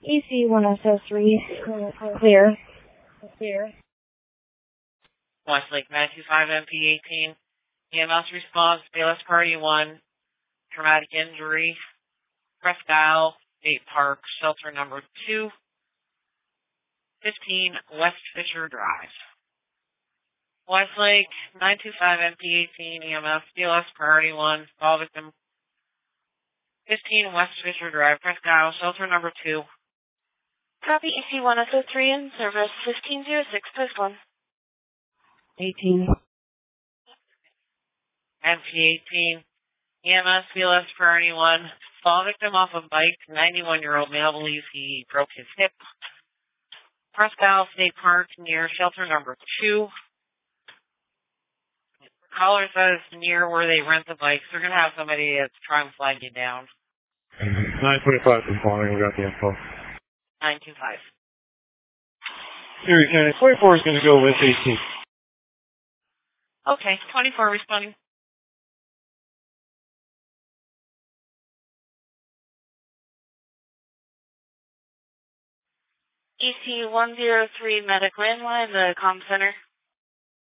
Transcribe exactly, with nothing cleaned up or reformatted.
E C one S O three, clear. Clear. Westlake nine two five M P eighteen. E M S response, B L S Party one, traumatic injury, Presque Isle, State Park, shelter number two, fifteen West Fisher Drive. Westlake nine two five M P eighteen, E M S, B L S Priority one, fall victim, fifteen West Fisher Drive, Presque Isle, shelter number two. Copy E C one S O three in service fifteen oh six, post one. eighteen. M P eighteen, E M S, B L S Priority one, fall victim off a bike, ninety-one-year-old male believes he broke his hip. Presque Isle State Park near shelter number two. Caller says near where they rent the bikes. They're going to have somebody that's trying to flag you down. nine twenty-five is calling. We got the info. nine two five. Erie County twenty-four is going to go with eighteen. Okay, twenty-four responding. E C one oh three medic landline, the comm center.